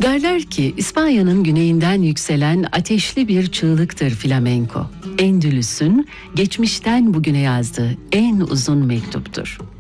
Derler ki İspanya'nın güneyinden yükselen ateşli bir çığlıktır flamenko. Endülüs'ün geçmişten bugüne yazdığı en uzun mektuptur.